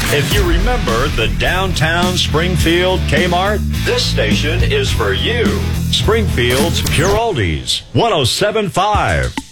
If you remember the downtown Springfield Kmart, this station is for you. Springfield's Pure Oldies, 107.5.